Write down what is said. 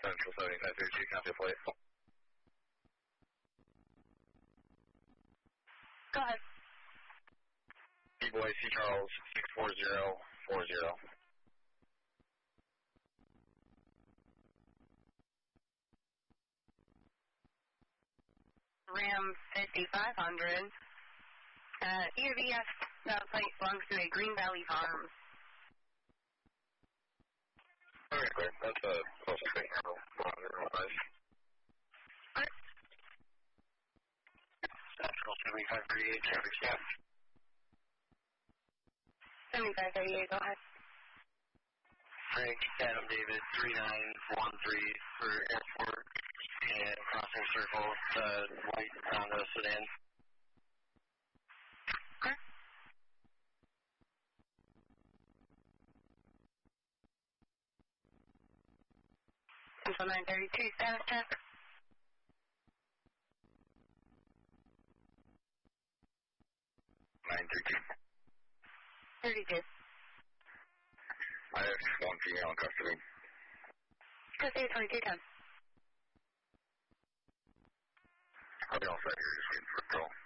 Central 7532, copy plate. Go ahead. B-Boy, C. Charles, 64040. Ram 5500. ERVS plate belongs to a Green Valley Farms. Okay, great. That's a close thing. Central 7538, traffic stop. 7538, go ahead. Frank, Adam David, 3913 for airport and crossing circle, white Honda sedan. Okay. Central 932, status check. 32. I have one female in custody. Custody 2210. I'll be all set here, just waiting for a call.